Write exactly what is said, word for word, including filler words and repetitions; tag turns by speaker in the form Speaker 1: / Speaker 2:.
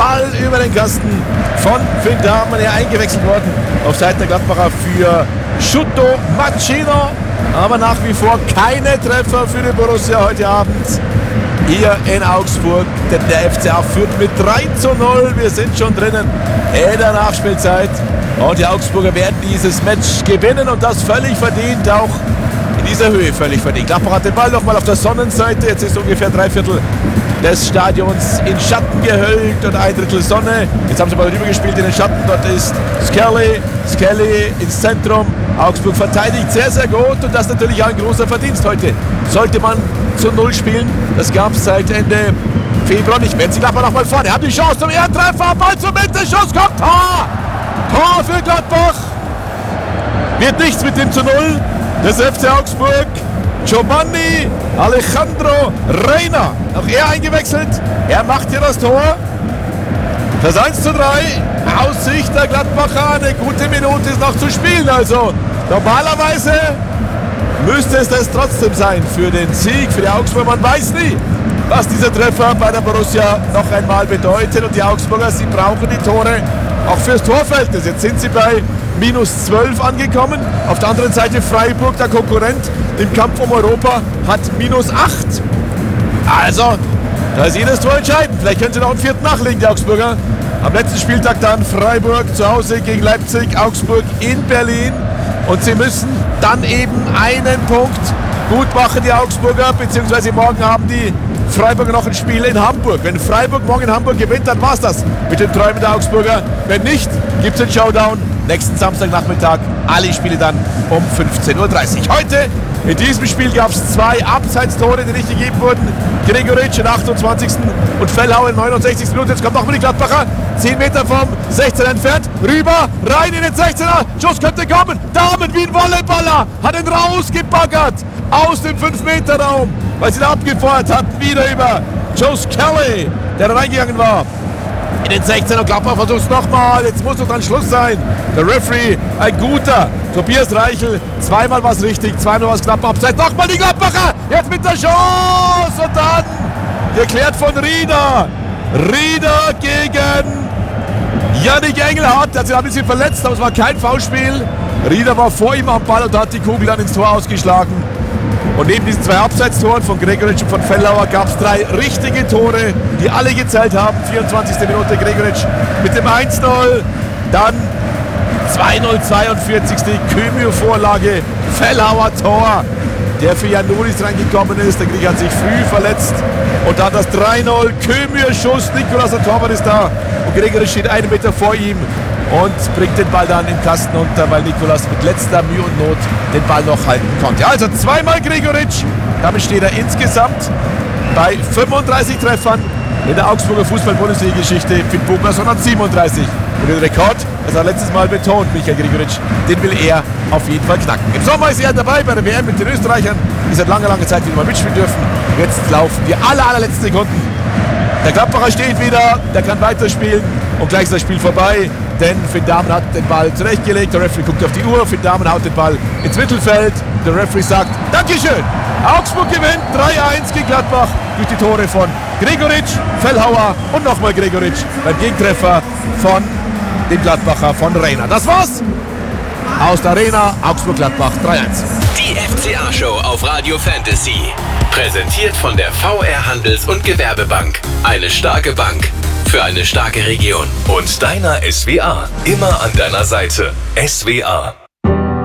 Speaker 1: Ball über den Kasten von Finn Dahmen, er eingewechselt worden auf Seiten der Gladbacher für Schuto Macchino. Aber nach wie vor keine Treffer für die Borussia heute Abend hier in Augsburg, denn der F C A führt mit drei zu null. Wir sind schon drinnen in der Nachspielzeit und die Augsburger werden dieses Match gewinnen und das völlig verdient, auch in dieser Höhe völlig verdient. Gladbach hat den Ball nochmal auf der Sonnenseite, jetzt ist ungefähr drei Viertel des Stadions in Schatten gehüllt und ein Drittel Sonne. Jetzt haben sie mal rübergespielt in den Schatten, dort ist Skelly, Skelly ins Zentrum. Augsburg verteidigt sehr, sehr gut und das ist natürlich auch ein großer Verdienst heute. Sollte man zu Null spielen, das gab es seit Ende Februar nicht mehr. Jetzt die Gladbach nochmal vorne, haben die Chance zum Ehrentreffer, Ball zur Mitte, Schuss kommt, Tor! Tor für Gladbach! Wird nichts mit dem zu Null des F C Augsburg. Giovanni Alejandro Reina, auch er eingewechselt, er macht hier das Tor. Das eins zu drei, aus Sicht der Gladbacher, eine gute Minute ist noch zu spielen, also normalerweise müsste es das trotzdem sein für den Sieg, für die Augsburger. Man weiß nie, was dieser Treffer bei der Borussia noch einmal bedeutet und die Augsburger, sie brauchen die Tore auch fürs Torverhältnis. Jetzt sind sie bei minus zwölf angekommen. Auf der anderen Seite Freiburg, der Konkurrent im Kampf um Europa, hat minus acht. Also, da ist jedes Tor entscheidend. Vielleicht können sie noch einen vierten nachlegen, die Augsburger. Am letzten Spieltag dann Freiburg zu Hause gegen Leipzig, Augsburg in Berlin. Und sie müssen dann eben einen Punkt gut machen, die Augsburger, beziehungsweise morgen haben die Freiburger noch ein Spiel in Hamburg. Wenn Freiburg morgen in Hamburg gewinnt, dann war es das mit den Träumen der Augsburger. Wenn nicht, gibt es einen Showdown nächsten Samstagnachmittag. Alle Spiele dann um fünfzehn Uhr dreißig. Heute in diesem Spiel gab es zwei Abseitstore, die nicht gegeben wurden. Gregoritsch in achtundzwanzigsten und Fellhauer in neunundsechzigsten Minute. Jetzt kommt nochmal die Gladbacher. zehn Meter vom sechzehner entfernt. Rüber, rein in den sechzehner. Schuss könnte kommen. Damen wie ein Volleyballer. Hat ihn rausgebaggert aus dem fünf Meter Raum, weil sie ihn abgefeuert hat. Wieder über Joe Skelly, der da reingegangen war. In den sechzehner. Gladbach versucht es nochmal. Jetzt muss doch dann Schluss sein. Der Referee, ein guter Tobias Reichel. Zweimal war es richtig, zweimal war es knapp abseits. Nochmal die Gladbacher. Jetzt mit der Chance. Und dann geklärt von Rieder. Rieder gegen Yannick Engelhardt. Der hat sich ein bisschen verletzt, aber es war kein Foulspiel. Rieder war vor ihm am Ball und hat die Kugel dann ins Tor ausgeschlagen. Und neben diesen zwei Abseitstoren von Gregoritsch und von Fellhauer gab es drei richtige Tore, die alle gezählt haben. vierundzwanzigste Minute Gregoritsch mit dem eins null. Dann zwei null, zweiundvierzigste Kümür-Vorlage. Fellhauer Tor, der für Janulis reingekommen ist. Der Grieche hat sich früh verletzt. Und dann das drei null. Kümür-Schuss. Nikolaus, der Torwart, ist da. Und Gregoritsch steht einen Meter vor ihm und bringt den Ball dann im Kasten unter, weil Nikolaus mit letzter Mühe und Not den Ball noch halten konnte. Also zweimal Gregoritsch. Damit steht er insgesamt bei fünfunddreißig Treffern in der Augsburger Fußball-Bundesliga-Geschichte. Finn Bogason hat siebenunddreißig. Und den Rekord, das hat er letztes Mal betont, Michael Gregoritsch, den will er auf jeden Fall knacken. Im Sommer ist er dabei bei der W M mit den Österreichern, die seit langer, langer Zeit wieder mal mitspielen dürfen. Jetzt laufen die aller, allerletzten Sekunden. Der Gladbacher steht wieder, der kann weiterspielen und gleich ist das Spiel vorbei, denn Finn Dahmen hat den Ball zurechtgelegt, der Referee guckt auf die Uhr, Finn Dahmen haut den Ball ins Mittelfeld, der Referee sagt, Dankeschön, Augsburg gewinnt drei eins gegen Gladbach durch die Tore von Gregoritsch, Fellhauer und nochmal Gregoritsch beim Gegentreffer von dem Gladbacher von Reina. Das war's aus der Arena, Augsburg-Gladbach drei eins.
Speaker 2: Die F C A-Show auf Radio Fantasy. Präsentiert von der V R Handels- und Gewerbebank. Eine starke Bank für eine starke Region. Und deiner S W A. Immer an deiner Seite. S W A.